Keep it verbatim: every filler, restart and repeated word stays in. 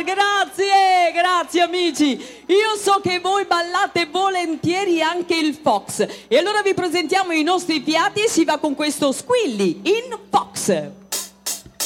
grazie, grazie amici. Io so che voi ballate volentieri anche il fox. E allora vi presentiamo i nostri fiati e si va con questo Squilli in fox.